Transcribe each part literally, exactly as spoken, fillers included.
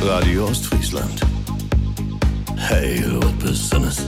Radio Ostfriesland. Hey, what business?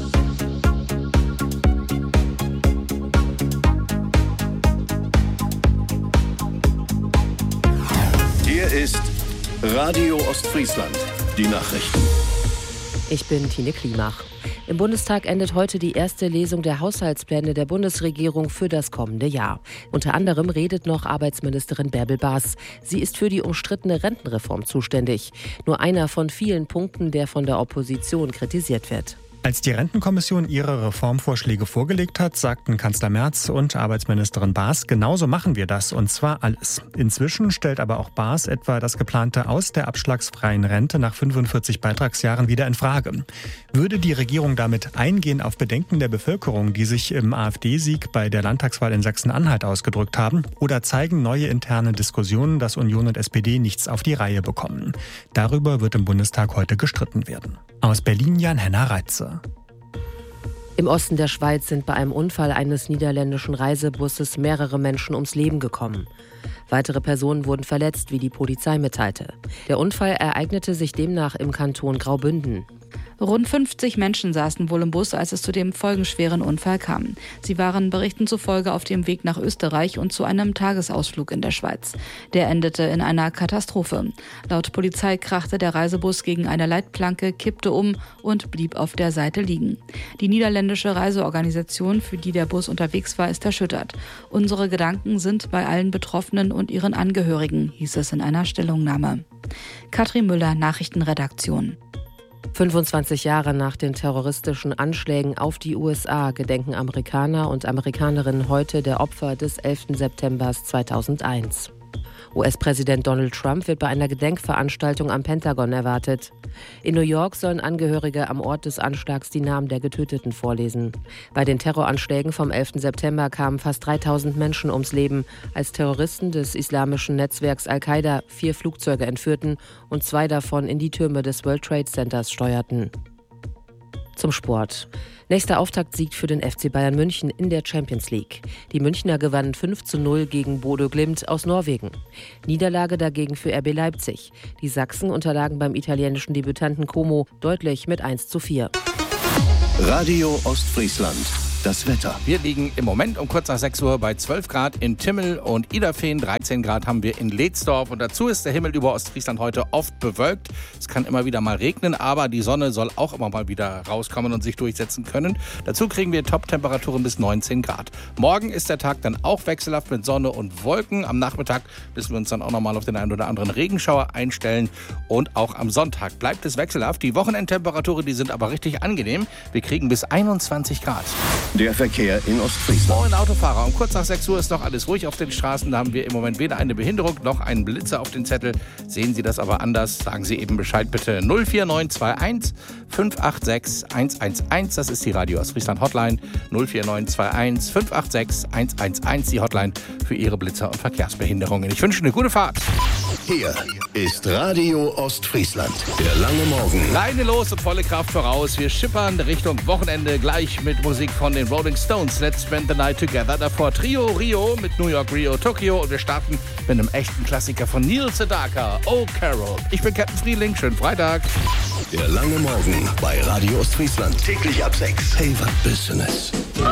Hier ist Radio Ostfriesland. Die Nachrichten. Ich bin Tine Klimach. Im Bundestag endet heute die erste Lesung der Haushaltspläne der Bundesregierung für das kommende Jahr. Unter anderem redet noch Arbeitsministerin Bärbel Baas. Sie ist für die umstrittene Rentenreform zuständig. Nur einer von vielen Punkten, der von der Opposition kritisiert wird. Als die Rentenkommission ihre Reformvorschläge vorgelegt hat, sagten Kanzler Merz und Arbeitsministerin Baas, genauso machen wir das, und zwar alles. Inzwischen stellt aber auch Baas etwa das geplante Aus der abschlagsfreien Rente nach fünfundvierzig Beitragsjahren wieder in Frage. Würde die Regierung damit eingehen auf Bedenken der Bevölkerung, die sich im AfD-Sieg bei der Landtagswahl in Sachsen-Anhalt ausgedrückt haben, oder zeigen neue interne Diskussionen, dass Union und S P D nichts auf die Reihe bekommen? Darüber wird im Bundestag heute gestritten werden. Aus Berlin Jan-Henner Reitze. Im Osten der Schweiz sind bei einem Unfall eines niederländischen Reisebusses mehrere Menschen ums Leben gekommen. Weitere Personen wurden verletzt, wie die Polizei mitteilte. Der Unfall ereignete sich demnach im Kanton Graubünden. Rund fünfzig Menschen saßen wohl im Bus, als es zu dem folgenschweren Unfall kam. Sie waren Berichten zufolge auf dem Weg nach Österreich und zu einem Tagesausflug in der Schweiz. Der endete in einer Katastrophe. Laut Polizei krachte der Reisebus gegen eine Leitplanke, kippte um und blieb auf der Seite liegen. Die niederländische Reiseorganisation, für die der Bus unterwegs war, ist erschüttert. Unsere Gedanken sind bei allen Betroffenen und ihren Angehörigen, hieß es in einer Stellungnahme. Katrin Müller, Nachrichtenredaktion. fünfundzwanzig Jahre nach den terroristischen Anschlägen auf die U S A gedenken Amerikaner und Amerikanerinnen heute der Opfer des elften September zweitausendeins. U S-Präsident Donald Trump wird bei einer Gedenkveranstaltung am Pentagon erwartet. In New York sollen Angehörige am Ort des Anschlags die Namen der Getöteten vorlesen. Bei den Terroranschlägen vom elften September kamen fast dreitausend Menschen ums Leben, als Terroristen des islamischen Netzwerks Al-Qaida vier Flugzeuge entführten und zwei davon in die Türme des World Trade Centers steuerten. Zum Sport. Nächster Auftaktsieg für den F C Bayern München in der Champions League. Die Münchner gewannen fünf zu null gegen Bodø Glimt aus Norwegen. Niederlage dagegen für R B Leipzig. Die Sachsen unterlagen beim italienischen Debütanten Como deutlich mit eins zu vier. Radio Ostfriesland. Das Wetter. Wir liegen im Moment um kurz nach sechs Uhr bei zwölf Grad in Timmel und Idafeen. dreizehn Grad haben wir in Leetsdorf. Und dazu ist der Himmel über Ostfriesland heute oft bewölkt. Es kann immer wieder mal regnen, aber die Sonne soll auch immer mal wieder rauskommen und sich durchsetzen können. Dazu kriegen wir Top-Temperaturen bis neunzehn Grad. Morgen ist der Tag dann auch wechselhaft mit Sonne und Wolken. Am Nachmittag müssen wir uns dann auch noch mal auf den einen oder anderen Regenschauer einstellen. Und auch am Sonntag bleibt es wechselhaft. Die Wochenendtemperaturen, die sind aber richtig angenehm. Wir kriegen bis einundzwanzig Grad. Der Verkehr in Ostfriesland. Moin Autofahrer, um kurz nach sechs Uhr ist noch alles ruhig auf den Straßen. Da haben wir im Moment weder eine Behinderung noch einen Blitzer auf den Zettel. Sehen Sie das aber anders, sagen Sie eben Bescheid bitte. null vier neun zwei eins fünf acht sechs eins eins eins, das ist die Radio Ostfriesland Hotline. null vier neun zwei eins fünf acht sechs eins eins eins, die Hotline für Ihre Blitzer- und Verkehrsbehinderungen. Ich wünsche eine gute Fahrt. Hier ist Radio Ostfriesland. Der lange Morgen. Leine los und volle Kraft voraus. Wir schippern Richtung Wochenende gleich mit Musik von den Rolling Stones. Let's Spend the Night Together. Davor Trio Rio mit New York, Rio, Tokio. Und wir starten mit einem echten Klassiker von Neil Sedaka, Oh Carol. Ich bin Captain Frieling. Schönen Freitag. Der lange Morgen bei Radio Ostfriesland. Täglich ab sechs. Hey, was Business.